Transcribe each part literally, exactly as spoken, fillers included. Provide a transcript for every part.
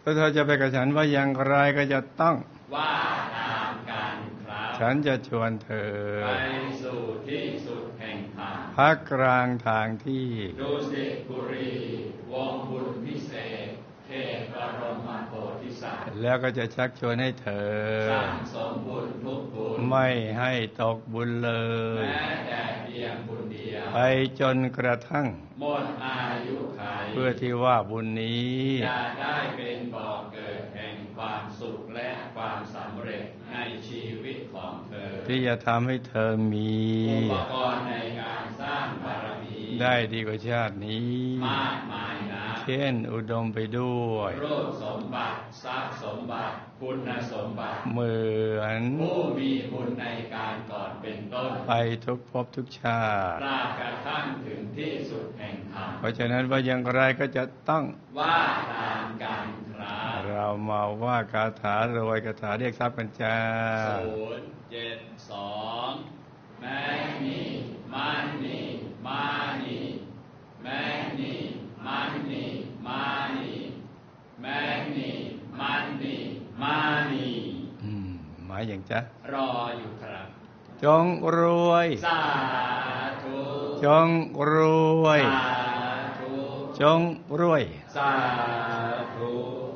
ถ้าเธอจะไปกับฉันว่าอย่างไรก็จะต้องว่าตามกันครับฉันจะชวนเธอไปสู่ที่สุดแห่งธรรมพักกลางทางที่ดุสิตบุรีวงบุญพิเศษเขตบรมโพธิสัตว์แล้วก็จะชักชวนให้เธอสร้างสมบุญทุกบุญไม่ให้ตกบุญเลยแม้แต่เพียงบุญเดียวไปจนกระทั่งหมดอายุขัยเพื่อที่ว่าบุญนี้จะได้เป็นบ่อเกิดแห่งความสุขและความสำเร็จในชีวิตของเธอที่จะทำให้เธอมีอุปกรณ์ในการสร้างบารมีได้ดีกว่าชาตินี้มากมายนะเช่นอุดมไปด้วยรูปสมบัติทรัพย์สมบัติคุณสมบัติเหมือนผู้มีบุญในการก่อนเป็นต้นไปทุกภพทุกชาติตราบกระทั่งถึงที่สุดแห่งธรรมเพราะฉะนั้นว่าอย่างไรก็จะต้องว่าตามกันครับเรามาว่าคาถารวยคาถาเรียกทรัพย์กันจ้าศูนย์เจ็ดสองแม่นี่มันนี่มานี่แม่นี่มันนี่มานี่แม่นี่มันนี่มานี่อืมหมายอย่างจ๊ะรออยู่ครับจงรวยสาธุจงรวยสาธุจงรวยสาธุ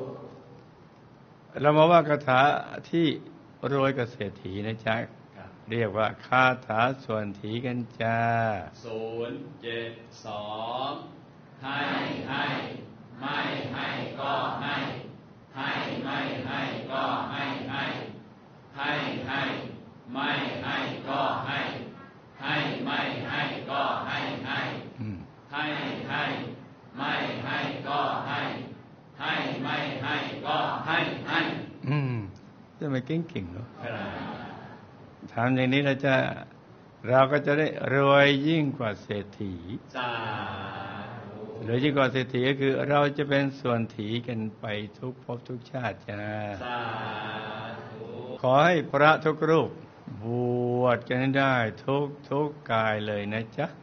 เรามาว่าคาถาที่รวยกับเศรษฐีนะจ๊ะเรียกว่าคาถาส่วนถีกันจ้าศูนย์เจ็ดสองให้ให้ไม่ให้ก็ให้ให้ไม่ให้ก็ให้ให้ให้ให้ไม่ให้ก็ให้ให้ไม่ให้ก็ให้ให้ให้ให้ไม่ให้ก็ให้ให้ไม่ให้ก็ให้ให้อืมจะไม่เก่งๆเนาะทำอย่างนี้เราจะเราก็จะได้รวยยิ่งกว่าเศรษฐีรวยยิ่งกว่าเศรษฐีก็คือเราจะเป็นส่วนถีกันไปทุกภพทุกชาติจ้าขอให้พระทุกรูปบวชกันได้ทุกทุกกายเลยนะจ๊ะ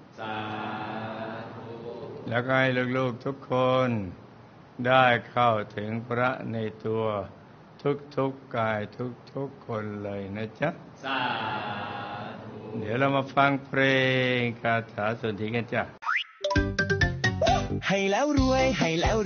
แล้วก็ให้ลูกๆทุกคนได้เข้าถึงพระในตัวทุกๆกายทุกๆคนเลยนะจ๊ะเดี๋ยวเรามาฟังเพลงคาถาส่วนถีกันจ้ะให้แล้วรวยให้แล้ว